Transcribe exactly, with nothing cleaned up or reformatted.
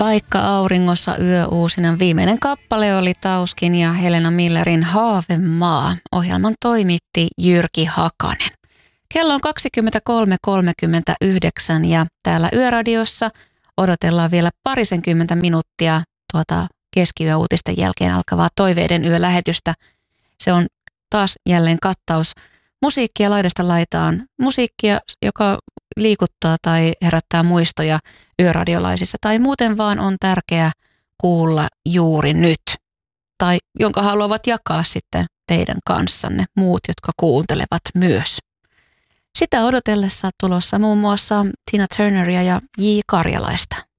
Paikka auringossa yöuusinan viimeinen kappale oli Tauskin ja Helena Millerin Haavemaa. Ohjelman toimitti Jyrki Hakanen. Kello on kaksikymmentäkolme kolmekymmentäyhdeksän ja täällä Yöradiossa odotellaan vielä parisenkymmentä minuuttia tuota keskiyöuutisten jälkeen alkavaa Toiveiden yölähetystä. Se on taas jälleen kattaus musiikkia laidasta laitaan. Musiikkia, joka liikuttaa tai herättää muistoja yöradiolaisissa tai muuten vaan on tärkeää kuulla juuri nyt. Tai jonka haluavat jakaa sitten teidän kanssanne muut, jotka kuuntelevat myös. Sitä odotellessa tulossa muun muassa Tina Turneria ja J. Karjalaista.